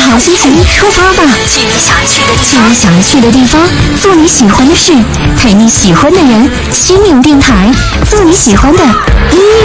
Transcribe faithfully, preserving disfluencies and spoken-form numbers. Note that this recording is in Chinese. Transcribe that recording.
好心情，出发吧！ 去你想去的地去你想去的地方，做你喜欢的事，陪你喜欢的人。心灵电台，做你喜欢的音乐。